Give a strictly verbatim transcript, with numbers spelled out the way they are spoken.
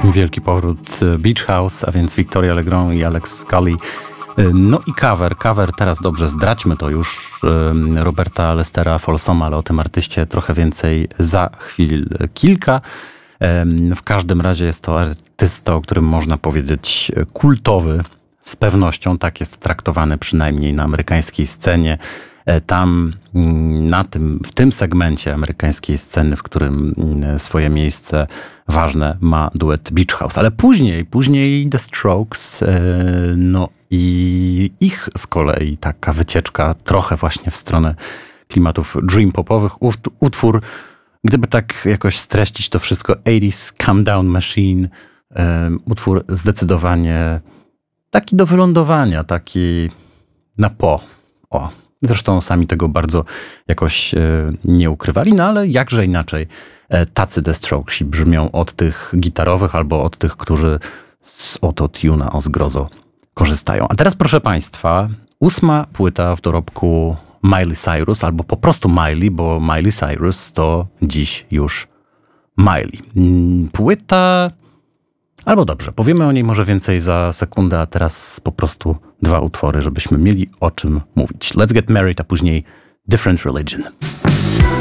Wielki powrót Beach House, a więc Victoria Legrand i Alex Scully. No i cover, cover teraz dobrze, zdradźmy to już, Roberta Lestera Folsoma, ale o tym artyście trochę więcej za chwil kilka. W każdym razie jest to artysta, o którym można powiedzieć kultowy, z pewnością tak jest traktowany przynajmniej na amerykańskiej scenie. Tam na tym, w tym segmencie amerykańskiej sceny, w którym swoje miejsce ważne ma duet Beach House. Ale później, później The Strokes, no i ich z kolei taka wycieczka trochę właśnie w stronę klimatów dream popowych. Utwór, gdyby tak jakoś streścić to wszystko, osiemdziesiątych Calm Down Machine. Utwór zdecydowanie taki do wylądowania, taki na po. O. Zresztą sami tego bardzo jakoś nie ukrywali, no ale jakże inaczej tacy The Strokesi brzmią od tych gitarowych albo od tych, którzy z autotuna o zgrozo korzystają. A teraz proszę Państwa, ósma płyta w dorobku Miley Cyrus, albo po prostu Miley, bo Miley Cyrus to dziś już Miley. Płyta... Albo dobrze, powiemy o niej może więcej za sekundę, a teraz po prostu dwa utwory, żebyśmy mieli o czym mówić. Let's Get Married, a później Different Religion.